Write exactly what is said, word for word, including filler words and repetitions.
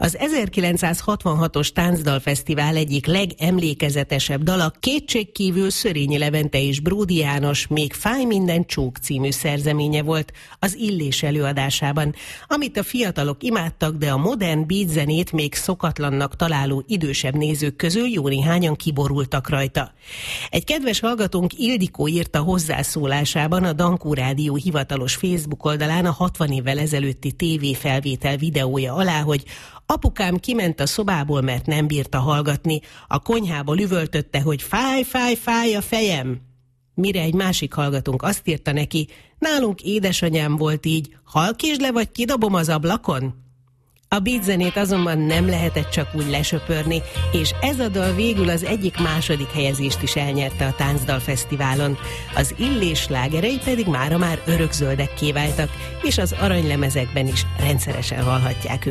Az ezerkilencszázhatvanhatos Táncdalfesztivál egyik legemlékezetesebb dala kétségkívül Szörényi Levente és Bródi János Még fáj minden csók című szerzeménye volt az Illés előadásában, amit a fiatalok imádtak, de a modern beat zenét még szokatlannak találó idősebb nézők közül jó néhányan kiborultak rajta. Egy kedves hallgatónk, Ildikó, írta hozzászólásában a Dankó Rádió hivatalos Facebook oldalán a hatvan évvel ezelőtti tévéfelvétel videója alá, hogy apukám kiment a szobából, mert nem bírta hallgatni, a konyhából üvöltötte, hogy fáj, fáj, fáj a fejem. Mire egy másik hallgatónk azt írta neki, nálunk édesanyám volt így, halkítsd le, vagy kidobom az ablakon? A beat zenét azonban nem lehetett csak úgy lesöpörni, és ez a dal végül az egyik második helyezést is elnyerte a Táncdalfesztiválon. Az Illés slágerei pedig mára már örökzöldekké váltak, és az aranylemezekben is rendszeresen hallhatják őket.